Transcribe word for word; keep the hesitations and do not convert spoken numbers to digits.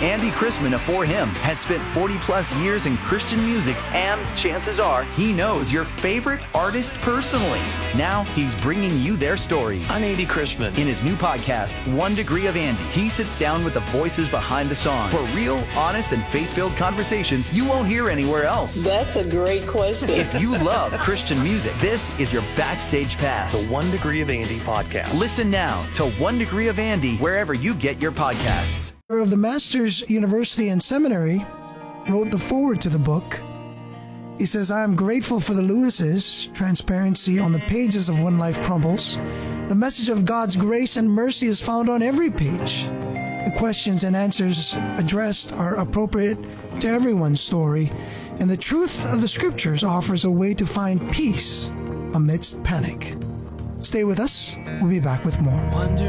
Andy Chrisman of For Him has spent forty plus years in Christian music, and chances are he knows your favorite artist personally. Now he's bringing you their stories. I'm Andy Chrisman. In his new podcast, One Degree of Andy, he sits down with the voices behind the songs for real, honest, and faith-filled conversations you won't hear anywhere else. That's a great question. If you love Christian music, this is your backstage pass. The One Degree of Andy podcast. Listen now to One Degree of Andy wherever you get your podcasts. Of the Masters University and Seminary wrote the foreword to the book. He says, I am grateful for the Lewises, transparency on the pages of When Life Crumbles. The message of God's grace and mercy is found on every page. The questions and answers addressed are appropriate to everyone's story, and the truth of the Scriptures offers a way to find peace amidst panic. Stay with us. We'll be back with more.